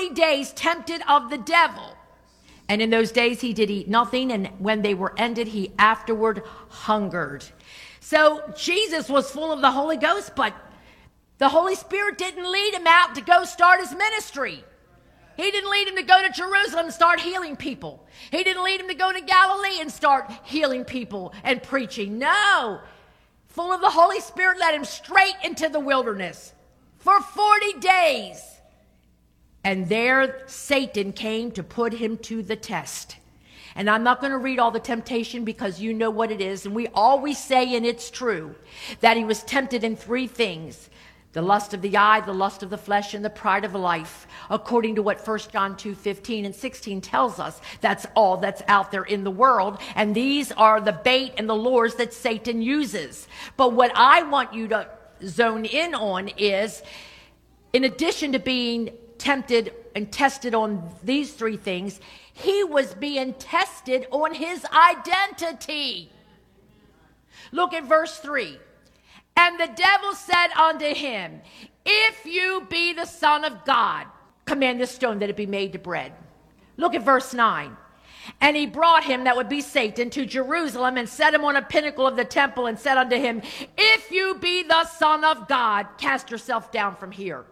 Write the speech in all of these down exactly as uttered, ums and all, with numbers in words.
forty days tempted of the devil. And in those days he did eat nothing, and when they were ended, he afterward hungered. So Jesus was full of the Holy Ghost, but the Holy Spirit didn't lead him out to go start his ministry. He didn't lead him to go to Jerusalem and start healing people. He didn't lead him to go to Galilee and start healing people and preaching. No. Full of the Holy Spirit, led him straight into the wilderness for forty days. And there Satan came to put him to the test. And I'm not going to read all the temptation because you know what it is. And we always say, and it's true, that he was tempted in three things. The lust of the eye, the lust of the flesh, and the pride of life. According to what First John two fifteen and sixteen tells us, that's all that's out there in the world. And these are the bait and the lures that Satan uses. But what I want you to zone in on is, in addition to being tempted and tested on these three things, he was being tested on his identity. Look at verse three. And the devil said unto him, if you be the Son of God, command this stone that it be made to bread. Look at verse nine. And he brought him, that would be Satan, to Jerusalem and set him on a pinnacle of the temple and said unto him, if you be the Son of God, cast yourself down from here.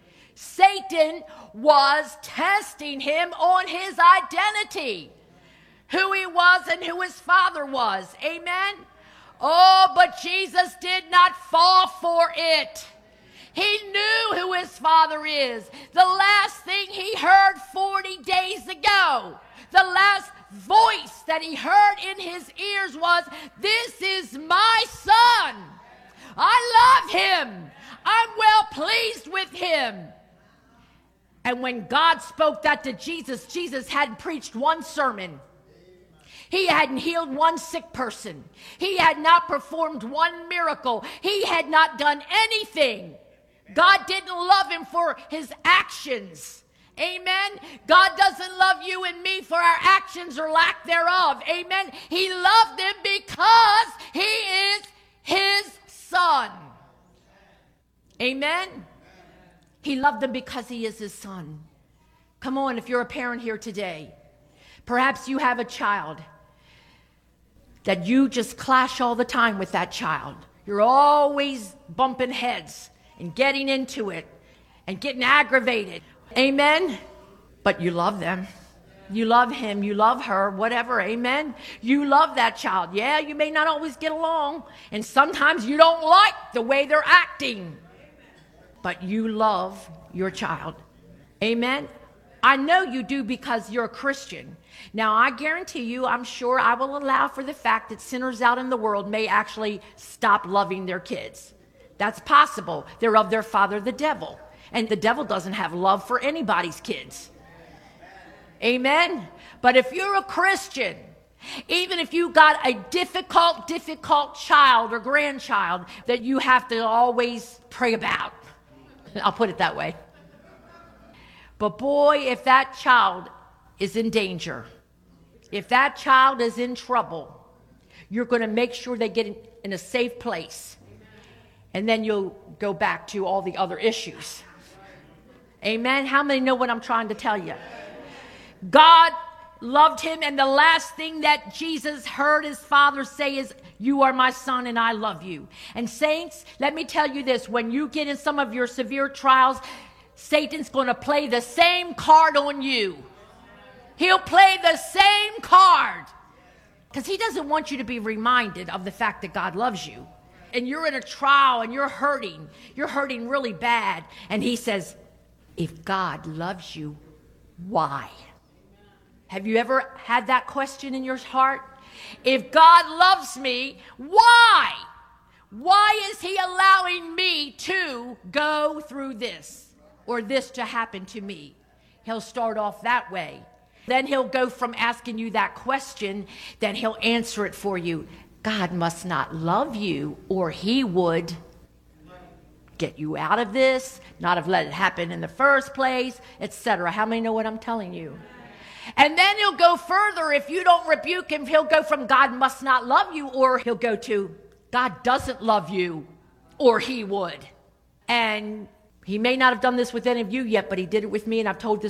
Satan was testing him on his identity, who he was and who his father was. Amen. Oh, but Jesus did not fall for it. He knew who his father is. The last thing he heard forty days ago, the last voice that he heard in his ears was, this is my son. I love him. I'm well pleased with him. And when God spoke that to Jesus, Jesus hadn't preached one sermon. He hadn't healed one sick person. He had not performed one miracle. He had not done anything. God didn't love him for his actions. Amen. God doesn't love you and me for our actions or lack thereof. Amen. He loved them because he is his son. Amen. He loved them because he is his son. Come on, if you're a parent here today, perhaps you have a child that you just clash all the time with that child. You're always bumping heads and getting into it and getting aggravated. Amen? But you love them. You love him. You love her. Whatever. Amen? You love that child. Yeah, you may not always get along. And sometimes you don't like the way they're acting. But you love your child. Amen? I know you do because you're a Christian. Now, I guarantee you, I'm sure I will allow for the fact that sinners out in the world may actually stop loving their kids. That's possible. They're of their father, the devil. And the devil doesn't have love for anybody's kids. Amen? But if you're a Christian, even if you got a difficult, difficult child or grandchild that you have to always pray about, I'll put it that way. But boy, if that child is in danger, if that child is in trouble, you're going to make sure they get in, in a safe place. And then you'll go back to all the other issues. Amen? How many know what I'm trying to tell you? God loved him, and the last thing that Jesus heard his father say is, you are my son and I love you. And saints, let me tell you this, when you get in some of your severe trials, Satan's going to play the same card on you. He'll play the same card because he doesn't want you to be reminded of the fact that God loves you. And you're in a trial and you're hurting. You're hurting really bad. And he says, if God loves you, why? Have you ever had that question in your heart? If God loves me, why? Why is he allowing me to go through this or this to happen to me? He'll start off that way. Then he'll go from asking you that question, then he'll answer it for you. God must not love you, or he would get you out of this, not have let it happen in the first place, et cetera. How many know what I'm telling you? And then he'll go further. If you don't rebuke him, he'll go from God must not love you, or he'll go to God doesn't love you, or he would. And he may not have done this with any of you yet, but he did it with me, and I've told this